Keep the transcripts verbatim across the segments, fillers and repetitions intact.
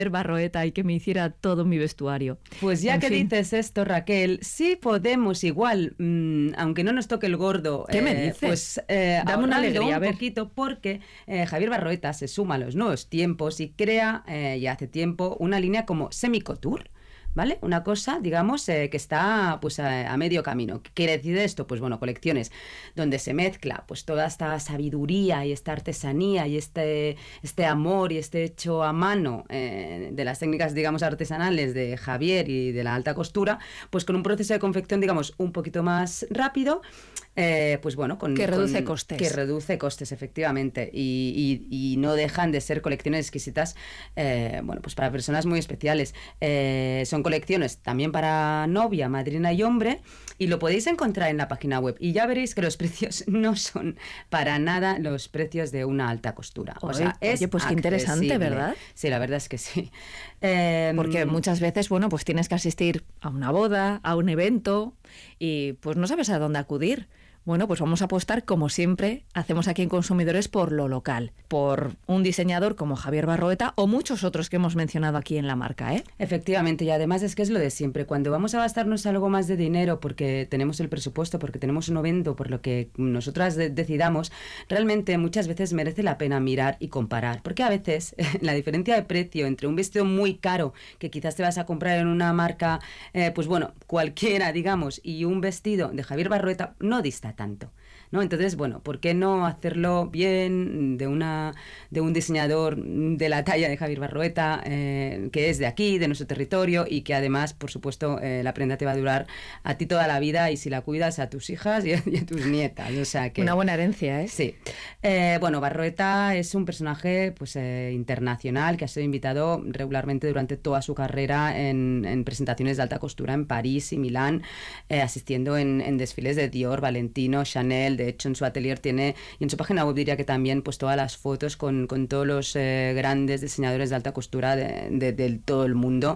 Barroeta y que me hiciera todo mi vestuario. Pues ya En que fin. dices esto, Raquel, sí podemos igual, mmm, aunque no nos toque el gordo, ¿Qué me eh, dices? pues eh, Dame una ahorrando alegría, a un ver. poquito, porque eh, Javier Barroeta se suma a los nuevos tiempos y crea eh, ya hace tiempo una línea como Semicouture. ¿Vale? Una cosa, digamos, eh, que está pues a, a medio camino. ¿Qué quiere decir esto? Pues bueno, colecciones donde se mezcla pues toda esta sabiduría y esta artesanía y este, este amor y este hecho a mano eh, de las técnicas, digamos, artesanales de Javier y de la alta costura, pues con un proceso de confección, digamos, un poquito más rápido. Eh, pues bueno, con, que reduce con, costes. Que reduce costes, efectivamente. Y, y, y no dejan de ser colecciones exquisitas, eh, bueno, pues para personas muy especiales. Eh, son colecciones también para novia, madrina y hombre, y lo podéis encontrar en la página web. Y ya veréis que los precios no son para nada los precios de una alta costura. O Oye, sea, es oye, pues qué interesante, accesible. ¿verdad? Sí, la verdad es que sí. Eh, Porque muchas veces, bueno, pues tienes que asistir a una boda, a un evento y pues no sabes a dónde acudir. Bueno, pues vamos a apostar, como siempre hacemos aquí en Consumidores, por lo local, por un diseñador como Javier Barroeta o muchos otros que hemos mencionado aquí en la marca, ¿eh? Efectivamente, y además es que es lo de siempre. Cuando vamos a gastarnos algo más de dinero porque tenemos el presupuesto, porque tenemos un evento, por lo que nosotras de- decidamos, realmente muchas veces merece la pena mirar y comparar. Porque a veces la diferencia de precio entre un vestido muy caro que quizás te vas a comprar en una marca, eh, pues bueno, cualquiera, digamos, y un vestido de Javier Barroeta no dista tanto, ¿no? Entonces, bueno, ¿por qué no hacerlo bien de una de un diseñador de la talla de Javier Barroeta, eh, que es de aquí, de nuestro territorio, y que además, por supuesto, eh, la prenda te va a durar a ti toda la vida y si la cuidas a tus hijas y a, y a tus nietas, o sea que... Una buena herencia, ¿eh? Sí. Eh, bueno, Barroeta es un personaje pues eh, internacional que ha sido invitado regularmente durante toda su carrera en, en presentaciones de alta costura en París y Milán, eh, asistiendo en, en desfiles de Dior, Valentino, Chanel. De hecho, en su atelier tiene, y en su página web diría que también, pues todas las fotos con, con todos los eh, grandes diseñadores de alta costura de, de, de todo el mundo.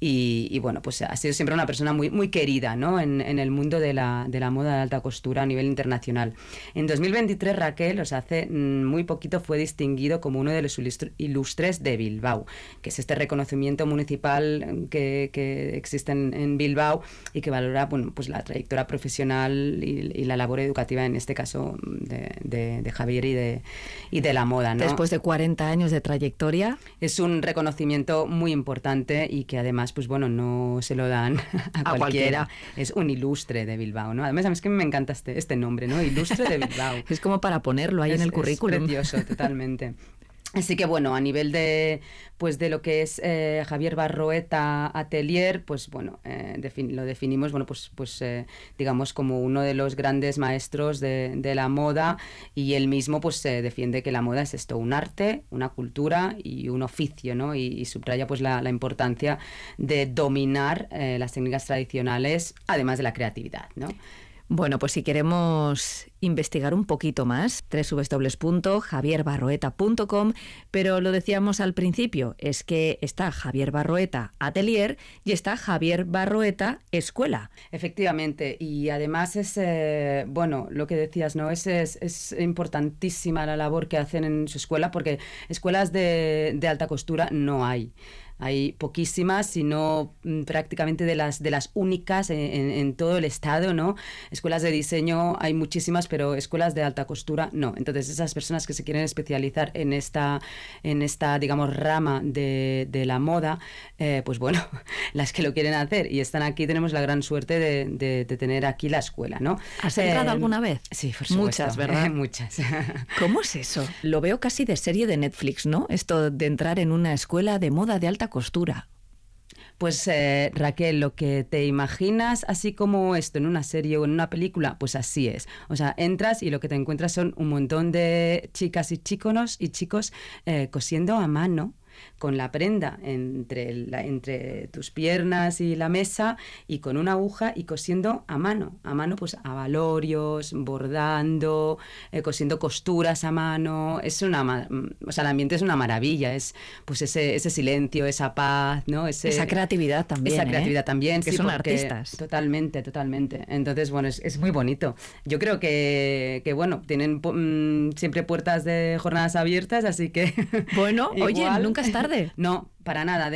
Y, y bueno, pues ha sido siempre una persona muy, muy querida, ¿no? En, en el mundo de la, de la moda de alta costura a nivel internacional. En dos mil veintitrés, Raquel, o sea, hace muy poquito fue distinguido como uno de los ilustres de Bilbao, que es este reconocimiento municipal que, que existe en, en Bilbao y que valora, bueno, pues la trayectoria profesional y, y la labor educativa, en este caso, de, de, de Javier y de, y de la moda, ¿no? Después de cuarenta años de trayectoria. Es un reconocimiento muy importante y que además, pues bueno, no se lo dan a, a cualquiera. cualquiera. Es un ilustre de Bilbao, ¿no? Además, a mí es que me encanta este, este nombre, ¿no? Ilustre de Bilbao. Es como para ponerlo ahí es, en el currículum. Es precioso, totalmente. Así que bueno, a nivel de pues de lo que es eh, Javier Barroeta Atelier, pues bueno, eh, defin- lo definimos, bueno, pues, pues eh, digamos como uno de los grandes maestros de, de la moda, y él mismo pues se eh, defiende que la moda es esto, un arte, una cultura y un oficio, ¿no? Y, y subraya pues la, la importancia de dominar eh, las técnicas tradicionales, además de la creatividad, ¿no? Bueno, pues si queremos investigar un poquito más, doble u doble u doble u punto javier barroeta punto com, pero lo decíamos al principio, es que está Javier Barroeta Atelier y está Javier Barroeta Escuela. Efectivamente, y además es, eh, bueno, lo que decías, ¿no? Es, es, es importantísima la labor que hacen en su escuela, porque escuelas de, de alta costura no hay. Hay poquísimas, sino prácticamente de las de las únicas en, en, en todo el estado, ¿no? Escuelas de diseño hay muchísimas, pero escuelas de alta costura no. Entonces, esas personas que se quieren especializar en esta, en esta digamos, rama de, de la moda, eh, pues bueno, las que lo quieren hacer y están aquí, tenemos la gran suerte de, de, de tener aquí la escuela, ¿no? ¿Has entrado eh, alguna vez? Sí, por supuesto. Muchas, ¿verdad? Muchas. ¿Cómo es eso? Lo veo casi de serie de Netflix, ¿no? Esto de entrar en una escuela de moda de alta costura. Pues eh, Raquel, lo que te imaginas así como esto en una serie o en una película, pues así es. O sea, entras y lo que te encuentras son un montón de chicas y chicos y chicos eh, cosiendo a mano, con la prenda entre, la, entre tus piernas y la mesa, y con una aguja y cosiendo a mano, a mano pues a valorios, bordando, eh, cosiendo costuras a mano. Es una, o sea, el ambiente es una maravilla, es pues ese, ese silencio, esa paz, ¿no? Ese, esa creatividad también, Esa creatividad ¿eh? también, que sí, son porque, artistas. Totalmente, totalmente. Entonces, bueno, es, es muy bonito. Yo creo que, que bueno, tienen mm, siempre puertas de jornadas abiertas, así que... Bueno, oye, nunca es tarde. No, para nada.